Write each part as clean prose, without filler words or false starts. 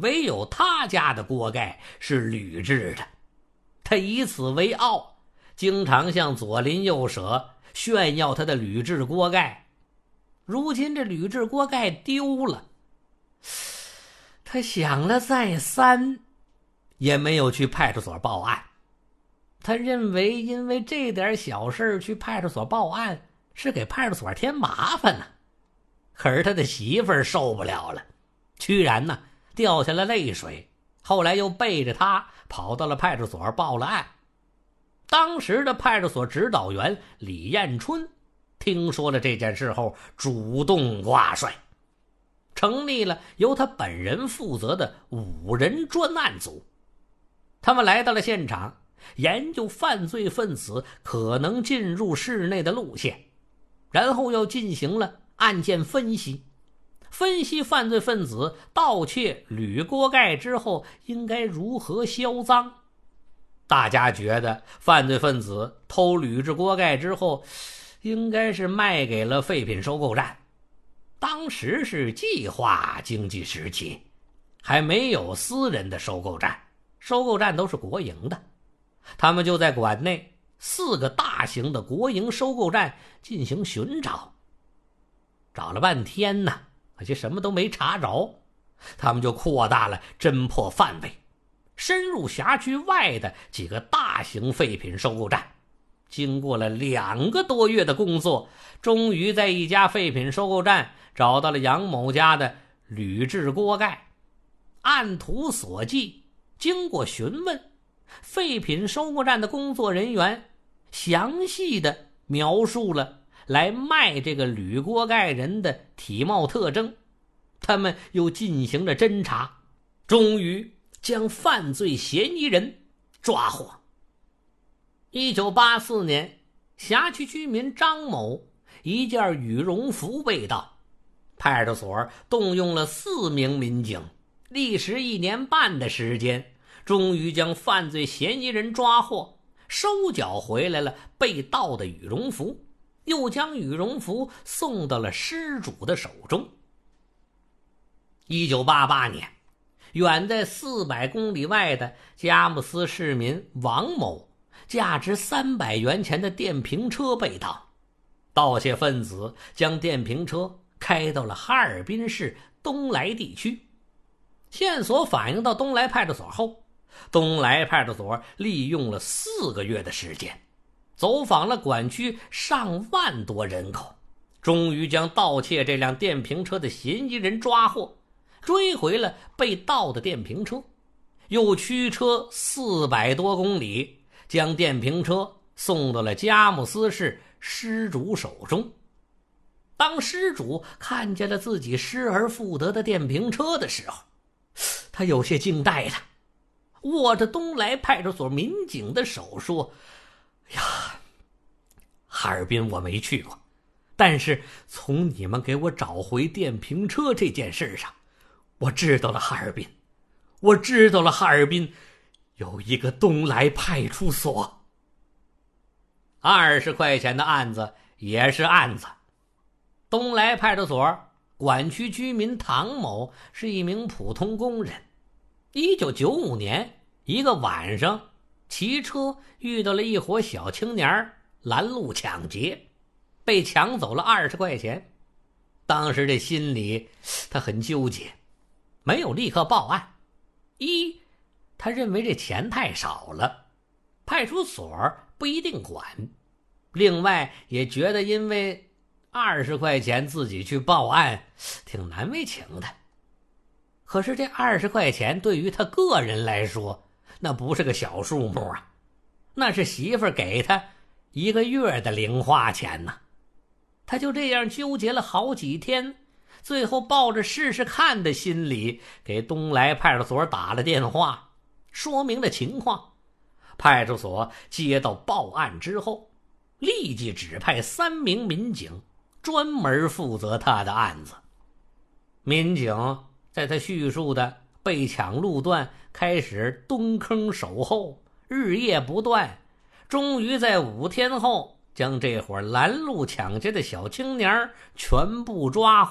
唯有他家的锅盖是铝制的。他以此为傲，经常向左邻右舍炫耀他的铝制锅盖。如今这铝制锅盖丢了，他想了再三，也没有去派出所报案。他认为因为这点小事去派出所报案是给派出所添麻烦呢。可是他的媳妇儿受不了了，居然呢掉下了泪水，后来又背着他跑到了派出所报了案。当时的派出所指导员李彦春听说了这件事后，主动挂帅，成立了由他本人负责的5人专案组。他们来到了现场，研究犯罪分子可能进入室内的路线，然后又进行了案件分析，分析犯罪分子盗窃铝锅盖之后应该如何销赃。大家觉得犯罪分子偷铝制锅盖之后应该是卖给了废品收购站。当时是计划经济时期，还没有私人的收购站，收购站都是国营的。他们就在馆内4个大型的国营收购站进行寻找，找了半天呢，可惜什么都没查着。他们就扩大了侦破范围，深入辖区外的几个大型废品收购站。经过了2个多月的工作，终于在一家废品收购站找到了杨某家的铝制锅盖。按图索骥，经过询问，废品收购站的工作人员详细的描述了来卖这个铝锅盖人的体貌特征。他们又进行了侦查，终于将犯罪嫌疑人抓获。1984年，辖区居民张某一件羽绒服被盗，派出所动用了4名民警，历时1年半的时间，终于将犯罪嫌疑人抓获，收缴回来了被盗的羽绒服，又将羽绒服送到了失主的手中。1988年，远在400公里外的佳木斯市民王某价值300元钱的电瓶车被盗，盗窃分子将电瓶车开到了哈尔滨市东来地区。线索反映到东来派出所后，东来派出所利用了4个月的时间，走访了管区上万多人口，终于将盗窃这辆电瓶车的嫌疑人抓获，追回了被盗的电瓶车，又驱车400多公里，将电瓶车送到了佳木斯市失主手中。当失主看见了自己失而复得的电瓶车的时候，他有些惊呆了，握着东来派出所民警的手说：呀，哈尔滨我没去过，但是从你们给我找回电瓶车这件事上，我知道了哈尔滨，我知道了哈尔滨有一个东来派出所。20块钱的案子也是案子。东来派出所管区居民唐某是一名普通工人。1995年一个晚上，骑车遇到了一伙小青年拦路抢劫，被抢走了20块钱。当时这心里他很纠结，没有立刻报案。他认为这钱太少了，派出所不一定管。另外也觉得因为20块钱自己去报案挺难为情的。可是这20块钱对于他个人来说那不是个小数目啊，那是媳妇给他1个月的零花钱呢。他就这样纠结了好几天，最后抱着试试看的心理给东来派出所打了电话，说明了情况。派出所接到报案之后，立即指派3名民警专门负责他的案子。民警在他叙述的被抢路段开始蹲坑守候，日夜不断，终于在5天后将这伙拦路抢劫的小青年全部抓获，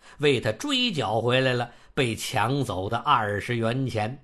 为他追缴回来了被抢走的20元钱。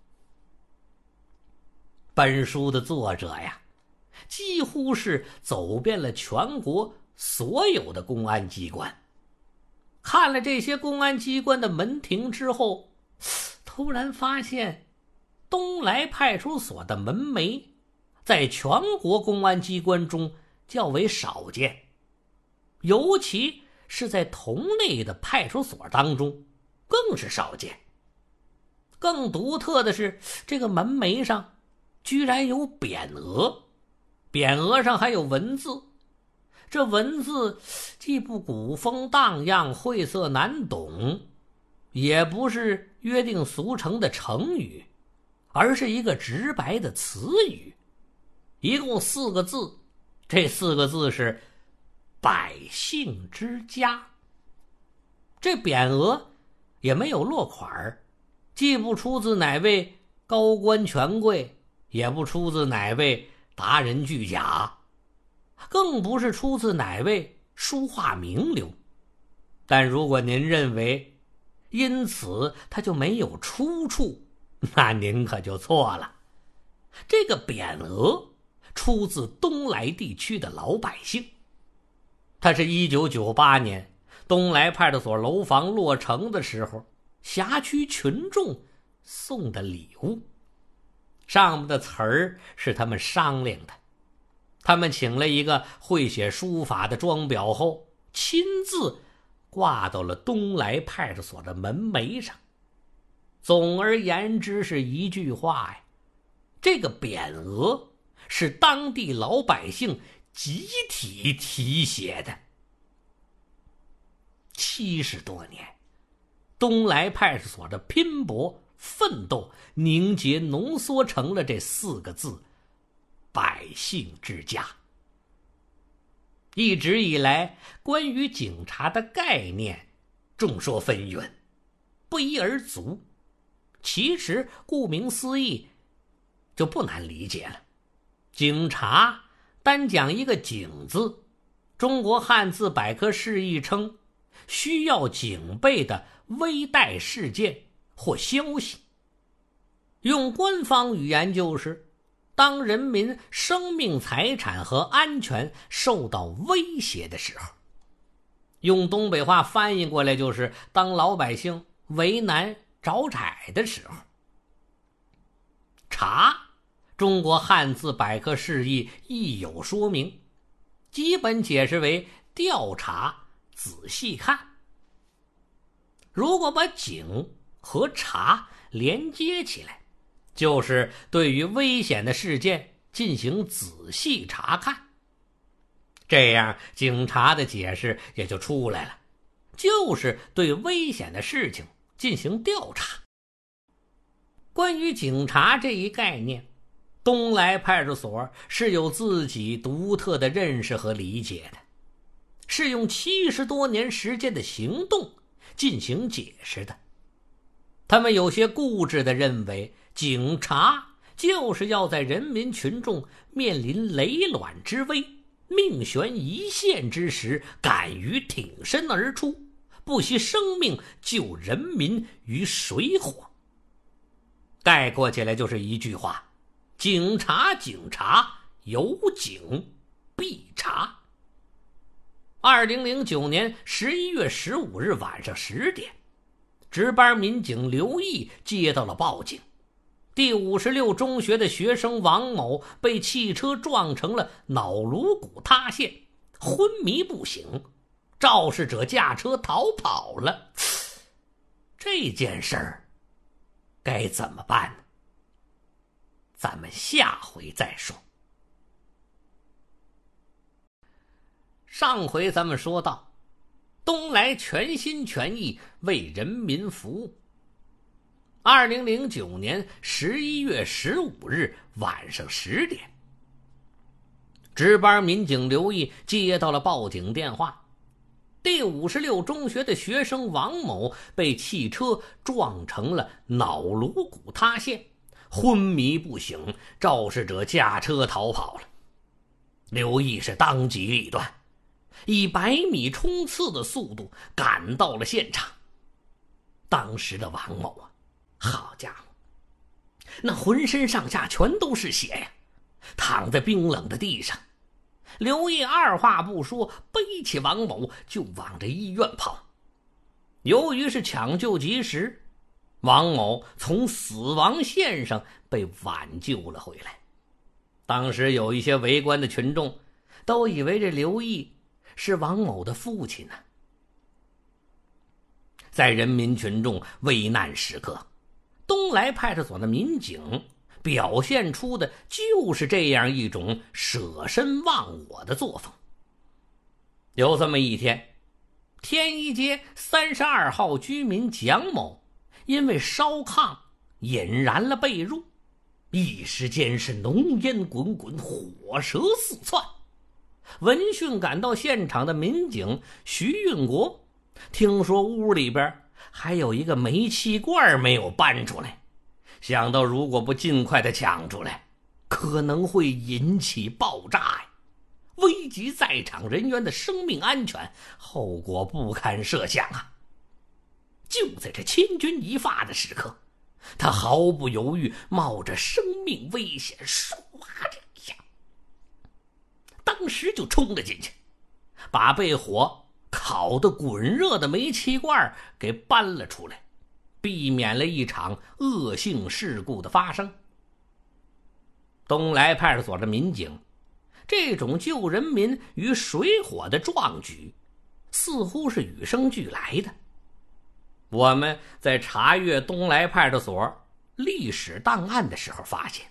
本书的作者呀，几乎是走遍了全国所有的公安机关，看了这些公安机关的门庭之后，突然发现东来派出所的门楣在全国公安机关中较为少见，尤其是在同类的派出所当中更是少见。更独特的是，这个门楣上居然有匾额，匾额上还有文字，这文字既不古风荡漾晦涩难懂，也不是约定俗成的成语，而是一个直白的词语，一共4个字，这4个字是百姓之家。这匾额也没有落款，既不出自哪位高官权贵，也不出自哪位达人巨贾，更不是出自哪位书画名流。但如果您认为因此它就没有出处，那您可就错了。这个匾额出自东来地区的老百姓，它是1998年东来派出所楼房落成的时候，辖区群众送的礼物。上面的词儿是他们商量的，他们请了一个会写书法的装裱后，亲自挂到了东来派出所的门楣上。总而言之是一句话呀，这个匾额是当地老百姓集体题写的。70多年，东来派出所的拼搏奋斗凝结浓缩成了这4个字：百姓之家。一直以来，关于警察的概念众说纷纭，不一而足。其实顾名思义就不难理解了，警察单讲一个警字，中国汉字百科释义称需要警备的危殆事件或消息。用官方语言就是当人民生命财产和安全受到威胁的时候。用东北话翻译过来就是当老百姓为难找窄的时候。查，中国汉字百科释义亦有说明，基本解释为调查仔细看。如果把警和查连接起来，就是对于危险的事件进行仔细查看。这样警察的解释也就出来了，就是对危险的事情进行调查。关于警察这一概念，东来派出所是有自己独特的认识和理解的，是用70多年时间的行动进行解释的。他们有些固执地认为，警察就是要在人民群众面临雷卵之危、命悬一线之时，敢于挺身而出，不惜生命救人民于水火。概括起来就是一句话：警察，警察，有警必查。2009年11月15日晚上10点，值班民警刘毅接到了报警，第56中学的学生王某被汽车撞成了脑颅骨塌陷，昏迷不醒，肇事者驾车逃跑了。这件事儿该怎么办呢？咱们下回再说。上回咱们说到，东来全心全意为人民服务。2009年11月15日晚上10点，值班民警刘毅接到了报警电话，第56中学的学生王某被汽车撞成了脑颅骨塌陷，昏迷不醒，肇事者驾车逃跑了。刘毅是当机立断， 以100米冲刺的速度赶到了现场。当时的王某啊，好家伙，那浑身上下全都是血呀，躺在冰冷的地上。刘毅二话不说，背起王某就往这医院跑。由于是抢救及时，王某从死亡线上被挽救了回来。当时有一些围观的群众都以为这刘毅是王某的父亲呢。在人民群众危难时刻，东来派出所的民警表现出的就是这样一种舍身忘我的作风。有这么一天，天一街32号居民蒋某因为烧炕引燃了被褥，一时间是浓烟滚滚，火舌四窜。闻讯赶到现场的民警徐运国听说屋里边还有一个煤气罐没有搬出来，想到如果不尽快的抢出来，可能会引起爆炸呀，危及在场人员的生命安全，后果不堪设想啊！就在这千钧一发的时刻，他毫不犹豫，冒着生命危险，唰的一下，当时就冲了进去，把被火烤得滚热的煤气罐给搬了出来，避免了一场恶性事故的发生。东来派出所的民警这种救人民于水火的壮举似乎是与生俱来的。我们在查阅东来派出所历史档案的时候发现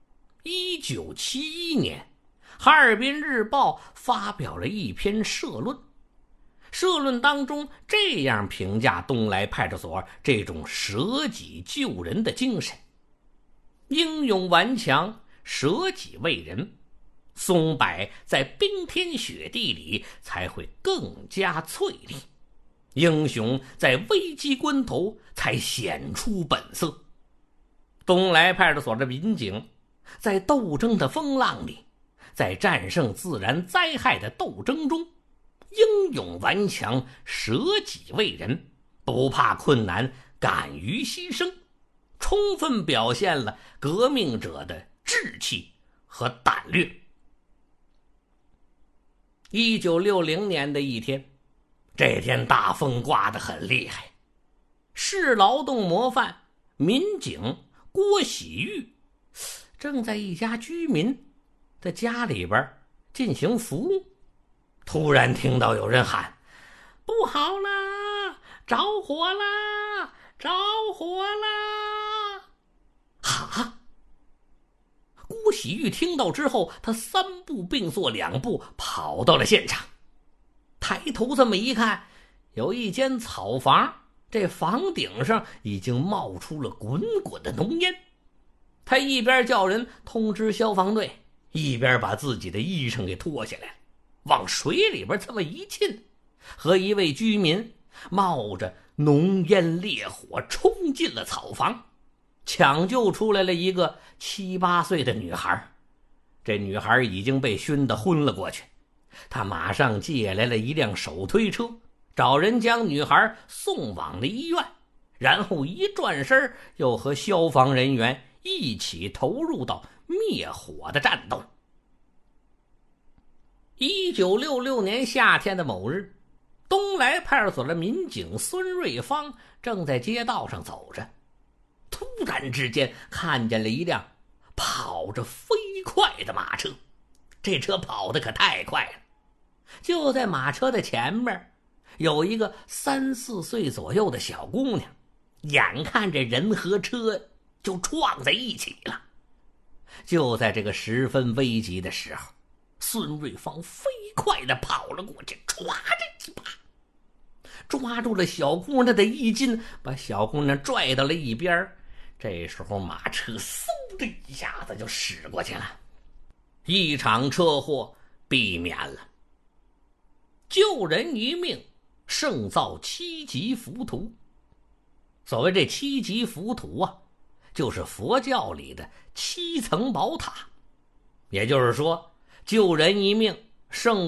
，1971年哈尔滨日报发表了一篇社论，社论当中这样评价东来派出所这种舍己救人的精神：英勇顽强，舍己为人，松柏在冰天雪地里才会更加翠丽，英雄在危机关头才显出本色。东来派出所的民警在斗争的风浪里，在战胜自然灾害的斗争中，英勇顽强，舍己为人，不怕困难，敢于牺牲，充分表现了革命者的志气和胆略。1960年的一天，这天大风刮得很厉害，市劳动模范民警郭喜玉正在一家居民的家里边进行服务，突然听到有人喊：不好啦，着火啦，着火啦！哈！郭喜玉听到之后，他3步并作2步跑到了现场，抬头这么一看，有一间草房，这房顶上已经冒出了滚滚的浓烟。他一边叫人通知消防队，一边把自己的衣裳给脱下来，往水里边这么一浸，和一位居民冒着浓烟烈火冲进了草房，抢救出来了一个7、8岁的女孩。这女孩已经被熏得昏了过去，他马上借来了一辆手推车，找人将女孩送往了医院，然后一转身又和消防人员一起投入到灭火的战斗。1966年夏天的某日，东来派出所的民警孙瑞芳正在街道上走着，突然之间看见了一辆跑着飞快的马车，这车跑得可太快了。就在马车的前面有一个3、4岁左右的小姑娘，眼看着人和车就撞在一起了。就在这个十分危急的时候，孙瑞芳飞快地跑了过去，唰的一把抓住了小姑娘的衣襟，把小姑娘拽到了一边。这时候马车嗖的一下子就驶过去了，一场车祸避免了。救人一命胜造7级浮屠。所谓这7级浮屠啊，就是佛教里的7层宝塔，也就是说救人一命胜过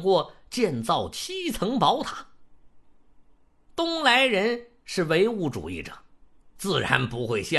建造7层宝塔。东来人是唯物主义者，自然不会相